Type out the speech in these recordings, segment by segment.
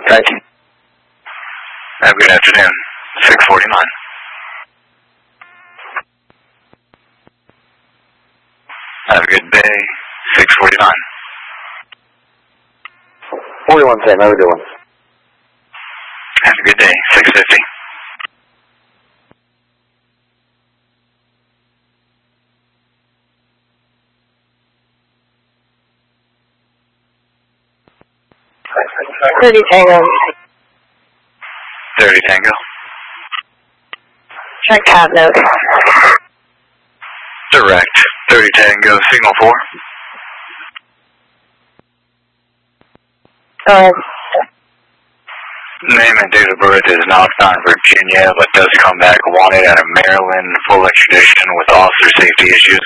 Thank you. Have a good afternoon. 649. Have a good day. 649. 41 same, have a good one. Have a good day. 650. Tango. 30 Tango. Check cab note. Direct. 30 Tango, signal 4. Go ahead. Name and date of birth is not found in Virginia, but does come back wanted out of Maryland, full extradition with officer safety issues.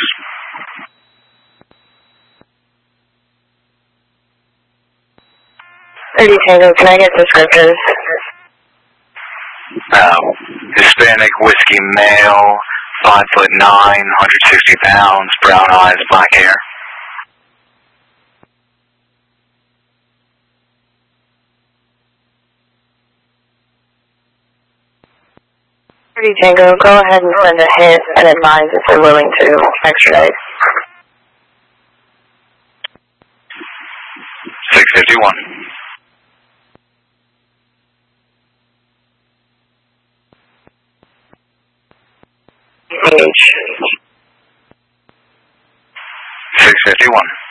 Tango, can I get descriptors? Hispanic, whiskey male, 5'9", 160 pounds, brown eyes, black hair. Tango, go ahead and send a hit and advise if they're willing to extradite. 651. H. 651.